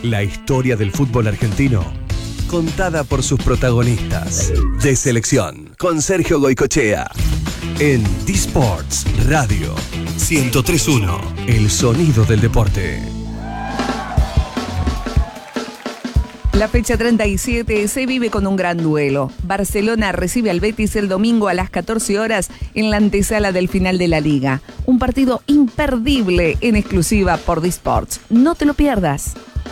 La historia del fútbol argentino, contada por sus protagonistas. De Selección, con Sergio Goycochea. En D-Sports Radio 103.1, el sonido del deporte. La fecha 37 se vive con un gran duelo. Barcelona recibe al Betis el domingo a las 14 horas en la antesala del final de la Liga. Un partido imperdible en exclusiva por D-Sports. No te lo pierdas.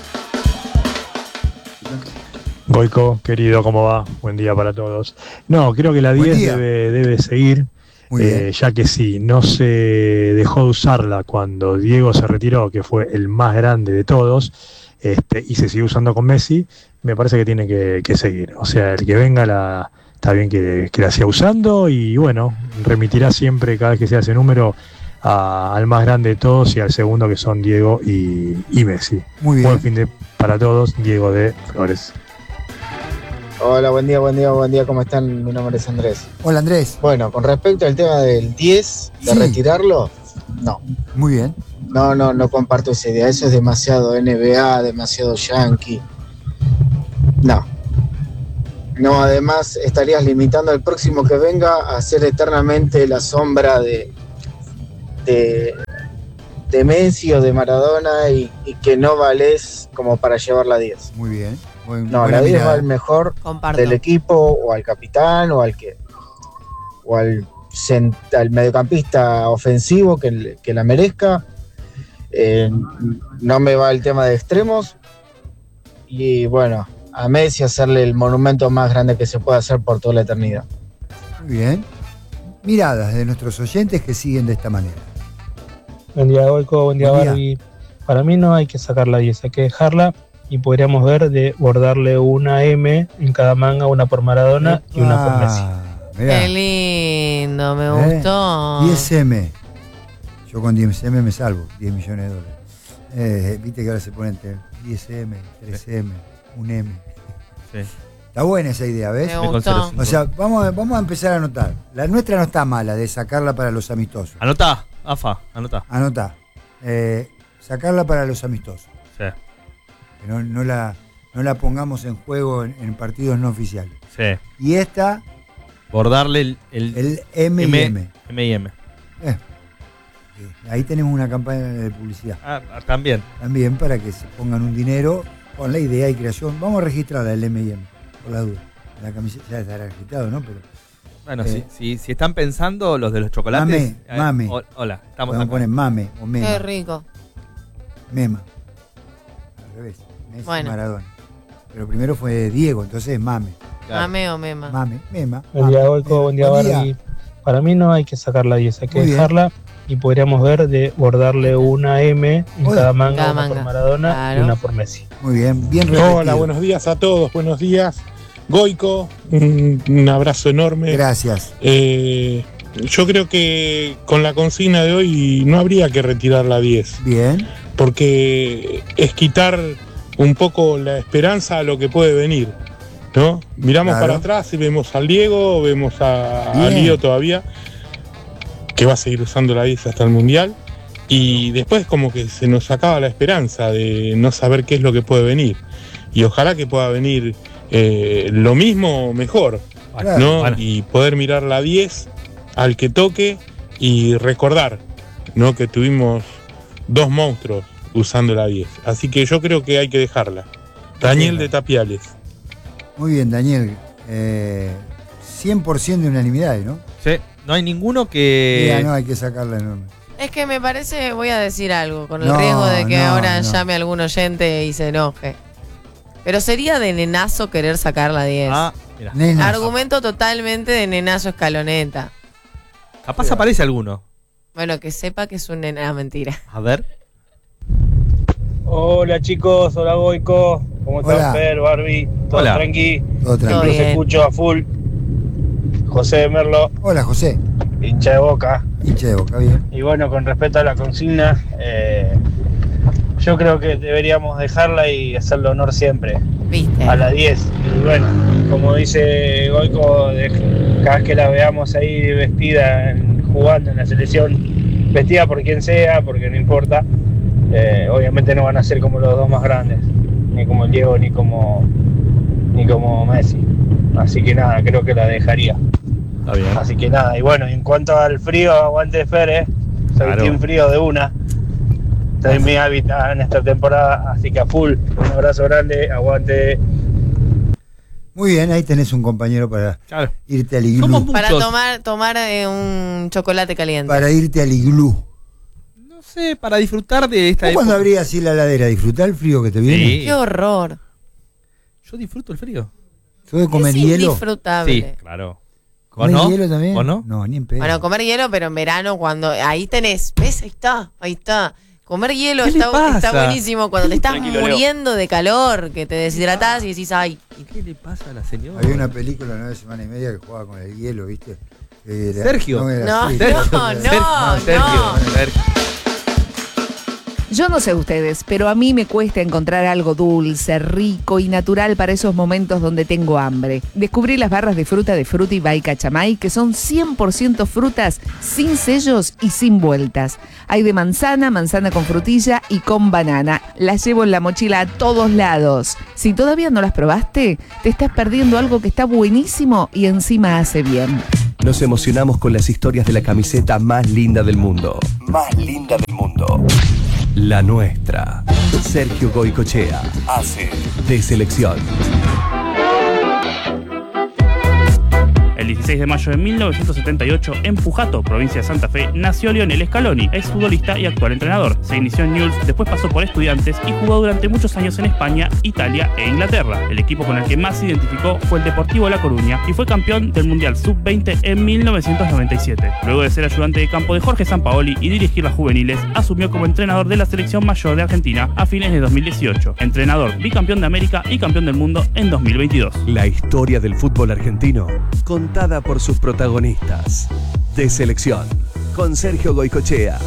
Goico, querido, ¿cómo va? Buen día para todos. No, creo que la 10 debe seguir, ya que sí, no se dejó de usarla cuando Diego se retiró, que fue el más grande de todos, y se sigue usando con Messi. Me parece que tiene que seguir. O sea, el que venga está bien que la siga usando y bueno, remitirá siempre cada vez que sea ese número al más grande de todos y al segundo, que son Diego y Messi. Muy bien. Buen fin de para todos, Diego de Flores. Hola, buen día, ¿cómo están? Mi nombre es Andrés. Hola, Andrés. Bueno, con respecto al tema del 10, de retirarlo, no. Muy bien. No comparto esa idea, eso es demasiado NBA, demasiado Yankee. No, además estarías limitando al próximo que venga a ser eternamente la sombra de Messi o de Maradona y que no valés como para llevar la 10. Muy bien. La 10 va al mejor del equipo, o al capitán, o al mediocampista ofensivo que la merezca. No me va el tema de extremos. Y bueno, a Messi hacerle el monumento más grande que se pueda hacer por toda la eternidad. Muy bien. Miradas de nuestros oyentes que siguen de esta manera. Buen día, Goico, buen día, Barbie. Para mí no hay que sacar la 10, hay que dejarla. Y podríamos ver de bordarle una M en cada manga, una por Maradona y una por Messi. Mirá. Qué lindo, me gustó. 10M. Yo con 10M me salvo, 10 millones de dólares. Viste que ahora se ponen 10M, 3M, 1M. Sí. Está buena esa idea, ¿ves? Me gustó. O sea, vamos a empezar a anotar. La nuestra no está mala, de sacarla para los amistosos. Anotá, AFA, anotá. Sacarla para los amistosos. Sí. Que no la pongamos en juego en partidos no oficiales. Sí. Y esta, bordarle el M y M. M y M. Ahí tenemos una campaña de publicidad. También. También para que se pongan un dinero con la idea y creación. Vamos a registrarla, el M y M, por la duda. La camiseta ya estará registrado, ¿no? Pero, bueno, si están pensando los de los chocolates. Mame. Hola, estamos podemos poner mame o mema. Qué rico. Mema. Al revés. Messi, Bueno. Maradona. Pero primero fue Diego, entonces es mame. Claro. Mame o mema. Mame, mema. Buen día, Goico, buen día, Barbie. Para mí no hay que sacar la 10, hay que dejarla. Y podríamos ver de bordarle una M en cada manga, una por Maradona y una por Messi. Muy bien, bien repetido. Hola, buenos días a todos, buenos días. Goico, un abrazo enorme. Gracias. Yo creo que con la consigna de hoy no habría que retirar la 10. Bien. Porque es quitar un poco la esperanza a lo que puede venir, ¿no? Miramos para atrás y vemos al Diego, vemos a Lío todavía, que va a seguir usando la 10 hasta el Mundial, y después como que se nos acaba la esperanza de no saber qué es lo que puede venir, y ojalá que pueda venir lo mismo o mejor, ¿no? Bueno. Y poder mirar la 10 al que toque y recordar, ¿no? Que tuvimos dos monstruos usando la 10, así que yo creo que hay que dejarla. Daniel de Tapiales. Muy bien, Daniel, 100% de unanimidad, ¿no? Sí. No hay ninguno que... Ya no hay que sacarla enorme. Es que me parece, voy a decir algo, con el riesgo de que ahora llame algún oyente y se enoje. Pero sería de nenazo querer sacar la 10. Mira. Argumento totalmente de nenazo escaloneta. Capaz aparece alguno. Bueno, que sepa que es un nena, mentira. A ver. Hola chicos, hola Goico. ¿Cómo están, Fer, Barbie? ¿Todo tranqui? Todo tranqui. Los escucho a full. José de Merlo. Hola, José. Hincha de Boca. Bien. Y bueno, con respecto a la consigna, yo creo que deberíamos dejarla y hacerle honor siempre. ¿Viste? A la 10. Y bueno, como dice Goico, cada vez que la veamos ahí vestida, jugando en la selección, vestida por quien sea, porque no importa, obviamente no van a ser como los dos más grandes. ni como el Diego, ni como Messi. Así que nada, creo que la dejaría. Está bien. Así que nada, y bueno, en cuanto al frío, aguante Fer, soy Claro. team frío de una. Estoy en mi hábitat en esta temporada, así que a full. Un abrazo grande, aguante. Muy bien, ahí tenés un compañero para Claro. irte al iglú. Somos Para muchos. tomar un chocolate caliente. Para irte al iglú. No sé, para disfrutar de esta ¿Vos cuando época. abrías así la heladera, disfrutás el frío que te viene? Sí. Qué horror. Yo disfruto el frío. ¿Sos de comer Es hielo? indisfrutable. Sí, claro. ¿Vos ¿Comer no? hielo también? ¿Vos no? No, ni en pedo. Bueno, comer hielo, pero en verano cuando ahí tenés, ¿ves? Ahí está. Comer hielo ¿Qué le está pasa? buenísimo cuando te estás Tranquilo, Leo. muriendo de calor, que te deshidratás y decís, ay, ¿Qué le pasa a la señora? Había una película 9 semanas y media que jugaba con el hielo, ¿viste? Sergio. era No, así. no, Sergio. Yo no sé ustedes, pero a mí me cuesta encontrar algo dulce, rico y natural para esos momentos donde tengo hambre. Descubrí las barras de fruta de Fruity by Cachamay, que son 100% frutas, sin sellos y sin vueltas. Hay de manzana con frutilla y con banana. Las llevo en la mochila a todos lados. Si todavía no las probaste, te estás perdiendo algo que está buenísimo y encima hace bien. Nos emocionamos con las historias de la camiseta más linda del mundo. Más linda del mundo. La nuestra. Sergio Goycochea hace de selección. El 16 de mayo de 1978, en Pujato, provincia de Santa Fe, nació Lionel Scaloni, exfutbolista y actual entrenador. Se inició en Newell's, después pasó por Estudiantes y jugó durante muchos años en España, Italia e Inglaterra. El equipo con el que más se identificó fue el Deportivo La Coruña y fue campeón del Mundial Sub-20 en 1997. Luego de ser ayudante de campo de Jorge Sampaoli y dirigir las juveniles, asumió como entrenador de la selección mayor de Argentina a fines de 2018. Entrenador, bicampeón de América y campeón del mundo en 2022. La historia del fútbol argentino, contada por sus protagonistas. De selección, con Sergio Goycochea.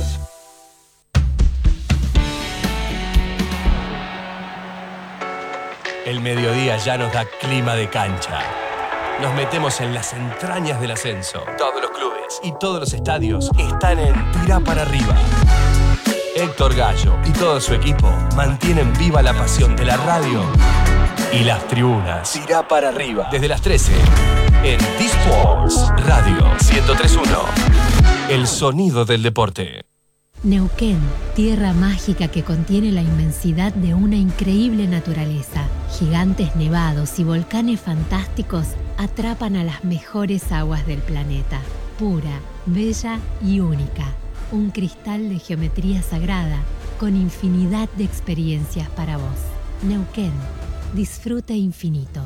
El mediodía ya nos da clima de cancha. Nos metemos en las entrañas del ascenso. Todos los clubes y todos los estadios están en Tirá para arriba. Héctor Gallo y todo su equipo mantienen viva la pasión de la radio y las tribunas. Tirá para arriba. Desde las 13 en D-Sports Radio 103.1. El sonido del deporte. Neuquén, tierra mágica que contiene la inmensidad de una increíble naturaleza. Gigantes nevados y volcanes fantásticos atrapan a las mejores aguas del planeta. Pura, bella y única. Un cristal de geometría sagrada con infinidad de experiencias para vos. Neuquén, disfrute infinito.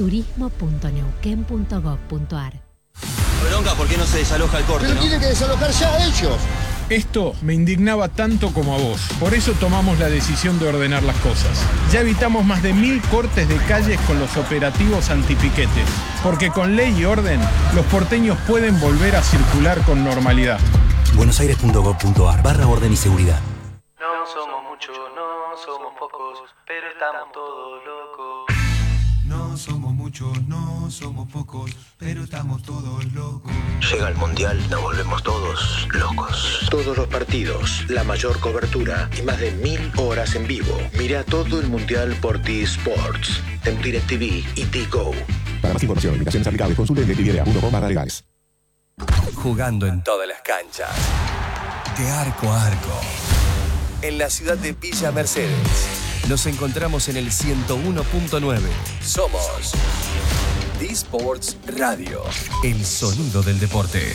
turismo.neuquén.gov.ar. Bronca, ¿por qué no se desaloja el corte? Pero ¿no? tiene que desalojar ya ellos. Esto me indignaba tanto como a vos. Por eso tomamos la decisión de ordenar las cosas. Ya evitamos más de 1000 cortes de calles con los operativos antipiquetes. Porque con ley y orden, los porteños pueden volver a circular con normalidad. buenosaires.gov.ar/orden y seguridad. No somos muchos, no somos pocos, pero estamos todos locos. No somos muchos, no somos pocos, pero estamos todos locos. Llega el Mundial, nos volvemos todos locos. Todos los partidos, la mayor cobertura y más de 1000 horas en vivo. Mira todo el Mundial por T-Sports, en DirecTV y T-Go. Para más información, limitaciones aplicables, consulte en DirecTV.com/legales. Jugando en todas las canchas. De arco a arco. En la ciudad de Villa Mercedes. Nos encontramos en el 101.9. Somos D-Sports Radio. El sonido del deporte.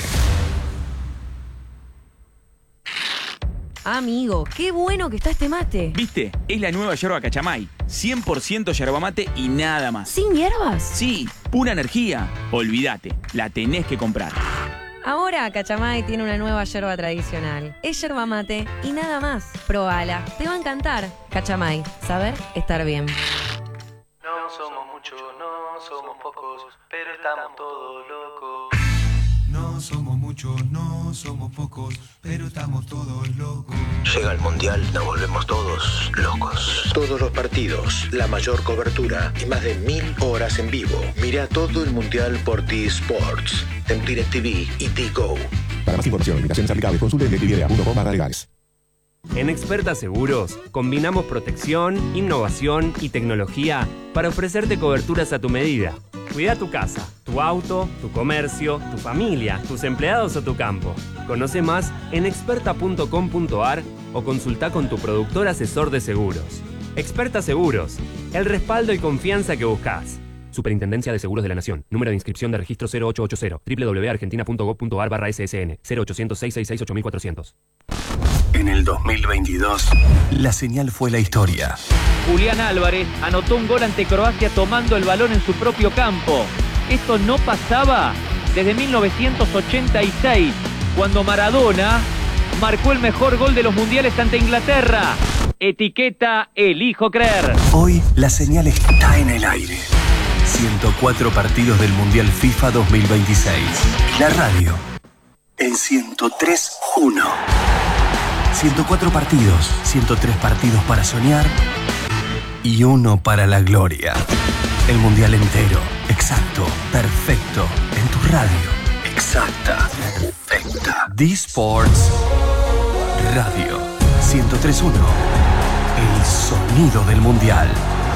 Amigo, qué bueno que está este mate. ¿Viste? Es la nueva yerba Cachamay. 100% yerba mate y nada más. ¿Sin hierbas? Sí, pura energía. Olvídate, la tenés que comprar. Ahora Cachamay tiene una nueva yerba tradicional. Es yerba mate y nada más. Probala, te va a encantar. Cachamay, saber estar bien. No somos muchos, no somos pocos, pero estamos todos locos. No somos muchos, no somos pocos, pero estamos todos locos. Llega el Mundial, nos volvemos todos locos. Todos los partidos, la mayor cobertura y más de 1000 horas en vivo. Mira todo el Mundial por T-Sports, en DirecTV y T-Go. Para más información, limitaciones aplicables, consulte en DirecTV.com/legales. En Experta Seguros, combinamos protección, innovación y tecnología para ofrecerte coberturas a tu medida. Cuida tu casa, tu auto, tu comercio, tu familia, tus empleados o tu campo. Conoce más en experta.com.ar o consulta con tu productor asesor de seguros. Experta Seguros, el respaldo y confianza que buscas. Superintendencia de Seguros de la Nación. Número de inscripción de registro 0880. www.argentina.gov.ar/ssn 0800-666-8400. En el 2022, la señal fue la historia. Julián Álvarez anotó un gol ante Croacia tomando el balón en su propio campo. Esto no pasaba desde 1986, cuando Maradona marcó el mejor gol de los mundiales ante Inglaterra. Etiqueta Elijo Creer. Hoy la señal está en el aire. 104 partidos del Mundial FIFA 2026. La radio en 103.1. 104 partidos, 103 partidos para soñar y uno para la gloria. El Mundial entero, exacto, perfecto, en tu radio. Exacta, perfecta. D-Sports Radio 103.1. El sonido del Mundial.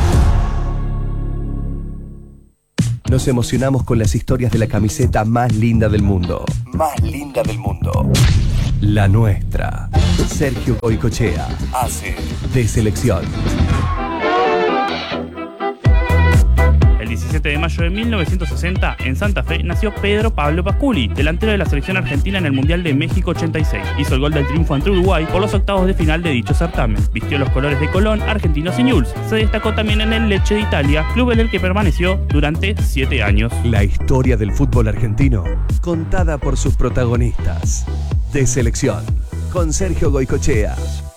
Nos emocionamos con las historias de la camiseta más linda del mundo. Más linda del mundo. La nuestra. Sergio Goycochea hace de selección. El 17 de mayo de 1960, en Santa Fe, nació Pedro Pablo Pasculi, delantero de la selección argentina en el Mundial de México 86. Hizo el gol del triunfo ante Uruguay por los octavos de final de dicho certamen. Vistió los colores de Colón, Argentinos y Newell's. Se destacó también en el Lecce de Italia, club en el que permaneció durante 7 años. La historia del fútbol argentino, contada por sus protagonistas. De selección, con Sergio Goycochea.